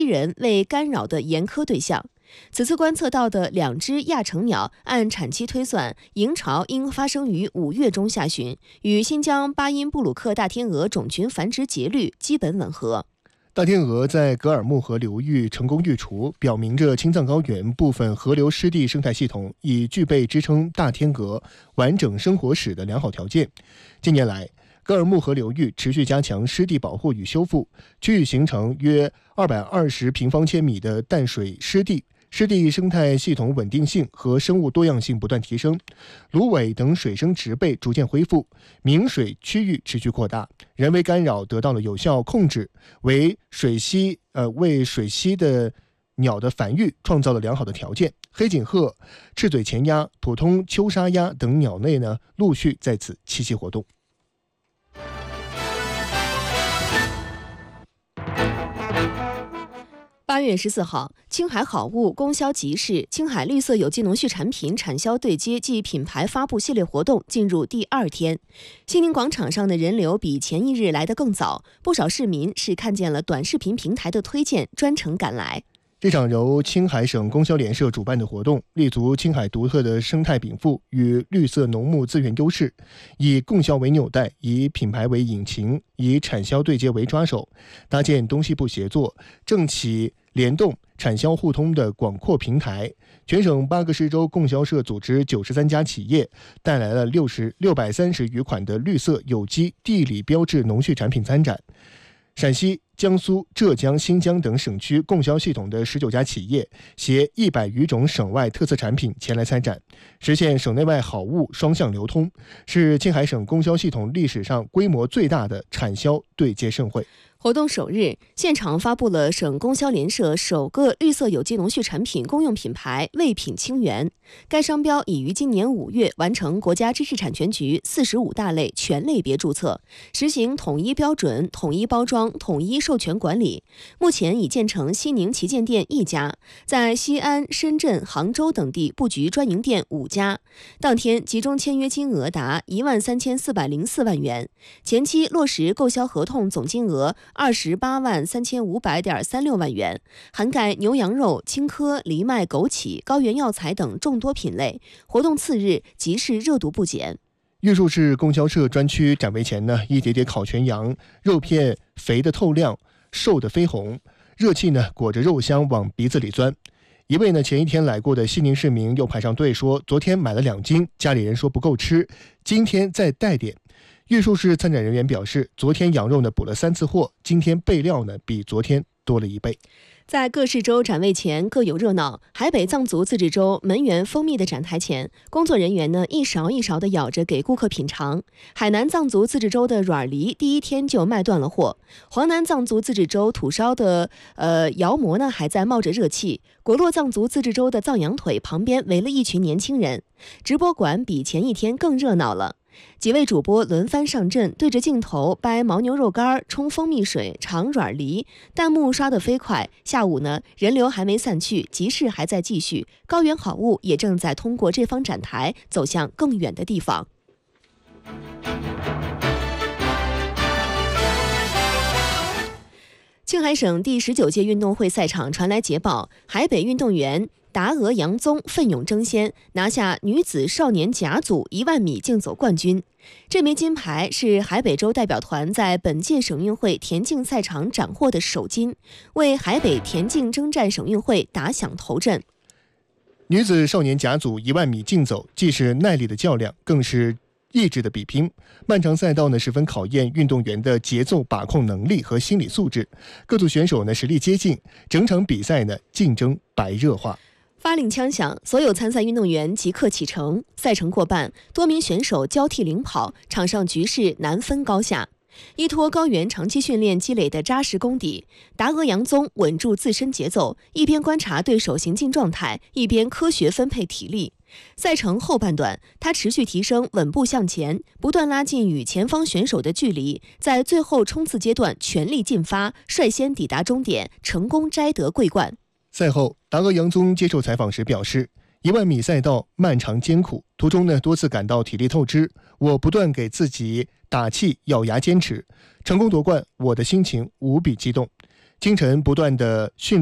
人为干扰的严苛对象。此次观测到的2只亚成鸟，按产期推算，营巢应发生于5月中下旬，与新疆巴音布鲁克大天鹅种群繁殖节律基本吻合。 大天鹅在格尔木河流域成功育雏，表明着青藏高原部分河流湿地生态系统已具备支撑大天鹅完整生活史的良好条件。近年来，格尔木河流域持续加强湿地保护与修复，区域形成约220平方千米的淡水湿地，湿地生态系统稳定性和生物多样性不断提升，芦苇等水生植被逐渐恢复，明水区域持续扩大，人为干扰得到了有效控制，为水栖的鸟的繁育创造了良好的条件。黑颈鹤、赤嘴前鸭、普通秋沙鸭等鸟类呢，陆续在此栖息活动。 8月14号，青海好物供销集市青海绿色有机农畜产品产销对接暨品牌发布系列活动进入第2天。西宁广场上的人流比前一日来得更早，不少市民是看见了短视频平台的推荐，专程赶来。 这场由青海省供销联社主办的活动，立足青海独特的生态禀赋与绿色农牧资源优势，以供销为纽带，以品牌为引擎，以产销对接为抓手，搭建东西部协作、政企联动、产销互通的广阔平台。全省8个市州供销社组织93家企业，带来了630余款的绿色有机地理标志农畜产品参展。陕西、江苏、浙江、新疆等省区供销系统的19家企业携100余种省外特色产品前来参展，实现省内外好物双向流通，是青海省供销系统历史上规模最大的产销对接盛会。 活动首日，现场发布了省供销联社首个绿色有机农畜产品公用品牌“味品清源”。该商标已于今年5月完成国家知识产权局45大类全类别注册，实行统一标准、统一包装、统一授权管理。目前已建成西宁旗舰店1家，在西安、深圳、杭州等地布局专营店5家。当天集中签约金额达13404万元，前期落实购销合同总金额283500.36万元，涵盖牛羊肉、青稞、藜麦、枸杞、高原药材等众多品类。活动次日，集市热度不减。 玉树市供销社专区展位前呢，一叠叠烤全羊，肉片肥得透亮，瘦得绯红，热气呢裹着肉香往鼻子里钻。一位呢前一天来过的西宁市民又排上队说，昨天买了2斤，家里人说不够吃，今天再带点。玉树市参展人员表示，昨天羊肉呢补了3次货，今天备料呢比昨天多了1倍。 在各市州展位前各有热闹。海北藏族自治州门源蜂蜜的展台前，工作人员呢一勺一勺地舀着给顾客品尝。海南藏族自治州的软梨第一天就卖断了货。黄南藏族自治州土烧的窑馍呢还在冒着热气。果洛藏族自治州的藏羊腿旁边围了一群年轻人。直播馆比前一天更热闹了。几位主播轮番上阵，对着镜头掰牦牛肉干、冲蜂蜜水、尝软梨，弹幕刷得飞快。下午呢，人流还没散去，集市还在继续，高原好物也正在通过这方展台走向更远的地方。青海省第19届运动会赛场传来捷报，海北运动员达额杨宗奋勇争先，拿下女子少年甲组10000米竞走冠军。这枚金牌是海北州代表团在本届省运会田径赛场斩获的首金，为海北田径征战省运会打响头阵。 女子少年甲组10000米竞走，既是耐力的较量，更是意志的比拼。漫长赛道呢，十分考验运动员的节奏把控能力和心理素质。各组选手呢实力接近，整场比赛呢竞争白热化。 发令枪响，所有参赛运动员即刻启程。赛程过半，多名选手交替领跑，场上局势难分高下。依托高原长期训练积累的扎实功底，达额杨宗稳住自身节奏，一边观察对手行进状态，一边科学分配体力。赛程后半段，他持续提升稳步向前，不断拉近与前方选手的距离，在最后冲刺阶段全力进发，率先抵达终点，成功摘得桂冠。 赛后，达额杨宗接受采访时表示，10000米赛道漫长艰苦，途中呢多次感到体力透支，我不断给自己打气，咬牙坚持，成功夺冠，我的心情无比激动。 京城不断的训